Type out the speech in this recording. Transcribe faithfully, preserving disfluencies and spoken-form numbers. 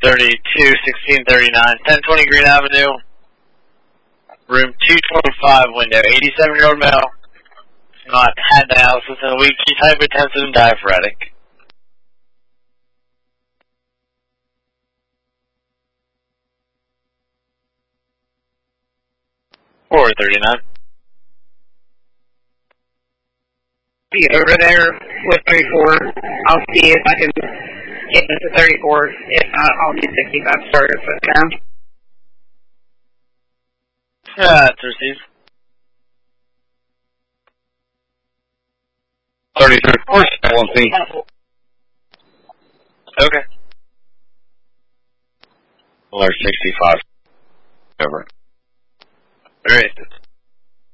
thirty-two, sixteen thirty-nine, ten twenty Green Avenue, room two twenty-five, window, eighty-seven-year-old male, not had dialysis in a week, he's hypertensive and diaphoretic. four thirty-nine. Be over there with thirty-four. I'll see if I can get into thirty-four. If not, I'll need sixty-five starters for the ground. Yeah, that's received. thirty-third course, I won't see. Okay. Well, there's sixty-five. Over. Alright.